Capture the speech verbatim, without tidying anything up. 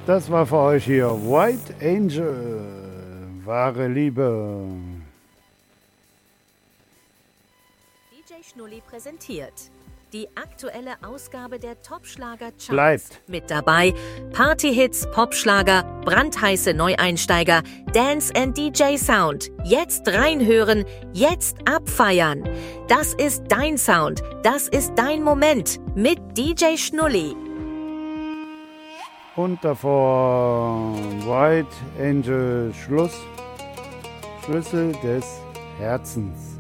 Das war für euch hier White Angel, wahre Liebe. D J Schnulli präsentiert die aktuelle Ausgabe der Top-Schlager-Charts. Bleibt. Mit dabei Partyhits, Popschlager, brandheiße Neueinsteiger, Dance and D J Sound. Jetzt reinhören, jetzt abfeiern. Das ist dein Sound, das ist dein Moment mit D J Schnulli. Und davor White Angel Schluss, Schlüssel des Herzens.